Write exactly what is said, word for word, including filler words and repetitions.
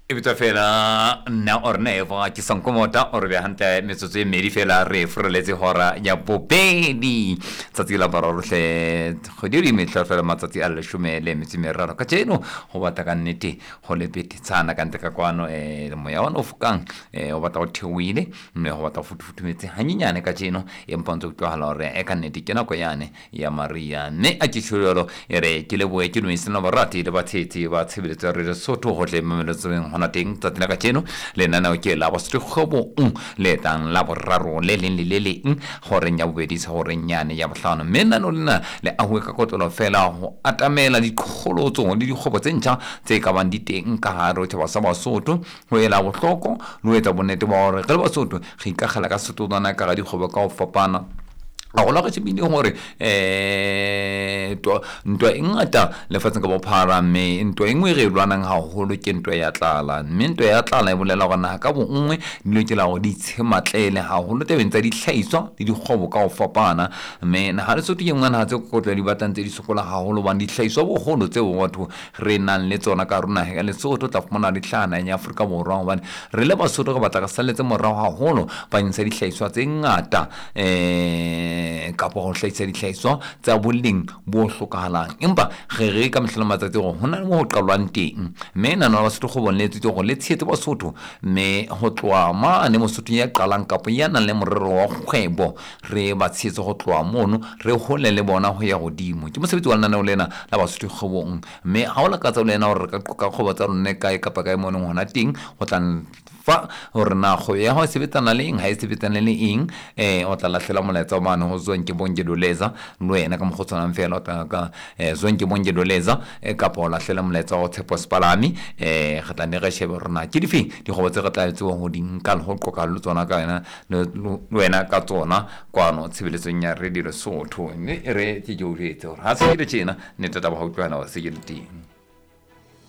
e bitsa fela nna or never ke sankomota or be hanta metsotso e medi fela re freletse hora ya bobedi tsatsi la barorohle kgodiri metla fela matsatsi a leshome le metsi meraro ka tseno ho bata ka nnete ho le betitsana ka ntle ka kwano e moya wa ofukang e o bata o theoile mme ho bata futufutumetse hanyenyane ka tseno e mpantsho utlwahala hore e ka nnete ke nako yane ya Maria ne a tsholo ere ke le boe ke no isena barati le bathetsi ba tshebeletso re Sotho ho tle mameletseng hona teng tsa tsena ka tseno le nana o ke la ba se khobo le tang la boraro le leng le le leng hore nya bobedi sa hore nyane ya bohlano mena no lena le a hwe ka kotolo fela ho atamela dikgolotso le dikgobo tse ntjha tse ka bang di teng ka haro tse ba sa Basotho ho ela bohloko lo etsa bonnete ba hore re le Basotho re ikagela ka Sothodana ka ga dikgobo ka ho fapana a go la ga tshebile hore eh to ntwa engata le fatseng ka bophara me ntwa engwe re lwanang haholo ke ntwa ya tlala mme ntwa ya tlala e bolela gona ka bo nngwe dilo ke la go di tshematlele haholo tebeng tsa dihlahiswa le dikgobo ka go fapana mme na ha le Sotho ke ngwana tse go tla di batang tse di sokola haholo ba di hlahiswa boholo tse batho re nang le tsona ka rona ga le Sotho tla fumana di tlhana ya Afrika Borwa hobane re le Basotho go batla ka saletse morao haholo ba ntse di hlahiswa tse ngata eh kapo go hlaisa dihlaiswa tsa boleng bo hlokahalang empa ge re ka mehlala matsatsi go hona le mo go qalwang teng mme nana ba Sotho go bonetse go le tshetse Basotho mme ho tloa ma ne Mosotho ya qalang kapo ya nang le morero wa kgwebo re ba tshetse go tloa mono re hole le bona ho ya godimo ke mosebetsi wa nana o lena la Basotho kgwebong mme ha o la ka tsa o lena hore ka kgwebo tsa rona kae kapa kae mono hona teng go tla fa hore na go ya ho sebetsana le eng ha e sebetsana le eng eh o tla lahlela molaetsa wa mane ho zwang ke bonge doleza lo yena ka mogotsanang fela o tla ka zwang ke bonge doleza e ka po lahlela molaetsa wa Tshepo Spalami eh ga tla ne re shebe rona ke dife di go tse re tla tswa ho dinka le ho qoka le tsona ka yena le wena ka tsona kwano tshebeletsong ya Radio Lesotho mme re ke jo jetse hore ha se ke tsena ne tata ba ho utlwana wa se ke le teng